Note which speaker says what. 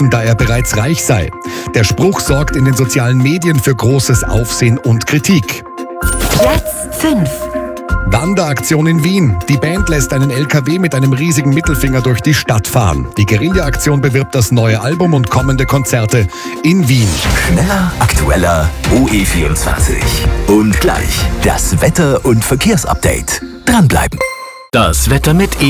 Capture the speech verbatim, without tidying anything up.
Speaker 1: da er bereits reich sei. Der Spruch sorgt in den sozialen Medien für großes Aufsehen und Kritik.
Speaker 2: Platz fünf.
Speaker 1: Wanderaktion in Wien. Die Band lässt einen L K W mit einem riesigen Mittelfinger durch die Stadt fahren. Die Guerilla-Aktion bewirbt das neue Album und kommende Konzerte in Wien.
Speaker 3: Schneller, aktueller, O E vierundzwanzig. Und gleich das Wetter- und Verkehrsupdate. Dranbleiben.
Speaker 4: Das Wetter mit